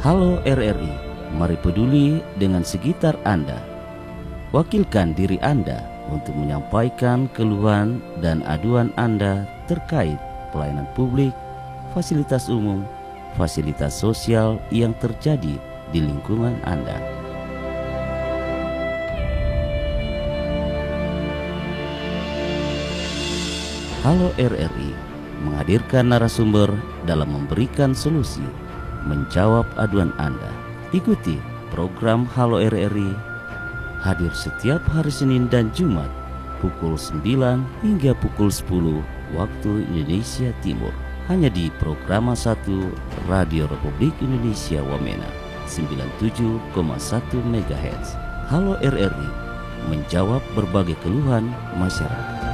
Halo RRI, mari peduli dengan sekitar Anda. Wakilkan diri Anda untuk menyampaikan keluhan dan aduan Anda terkait pelayanan publik, fasilitas umum, fasilitas sosial yang terjadi di lingkungan Anda. Halo RRI menghadirkan narasumber dalam memberikan solusi, menjawab aduan Anda. Ikuti program Halo RRI, hadir setiap hari Senin dan Jumat pukul 9 hingga pukul 10 waktu Indonesia Timur. Hanya di Programa 1 Radio Republik Indonesia Wamena 97,1 MHz. Halo RRI menjawab berbagai keluhan masyarakat.